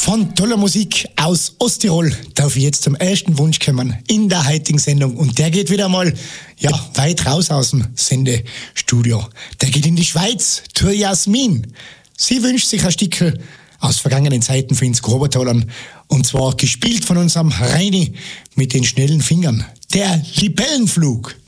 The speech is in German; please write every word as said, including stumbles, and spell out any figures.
Von toller Musik aus Osttirol darf ich jetzt zum ersten Wunsch kommen in der heutigen Sendung. Und der geht wieder mal, ja, weit raus aus dem Sendestudio. Der geht in die Schweiz, zur Jasmin. Sie wünscht sich ein Stückchen aus vergangenen Zeiten für ins Grobertalern. Und zwar gespielt von unserem Reini mit den schnellen Fingern. Der Libellenflug.